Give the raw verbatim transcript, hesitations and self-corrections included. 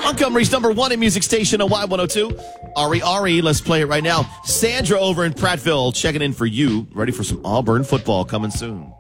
Montgomery's number one in music station on Y one oh two. Ari Ari, let's play it right now. Sandra over in Prattville checking in for you. Ready for some Auburn football coming soon.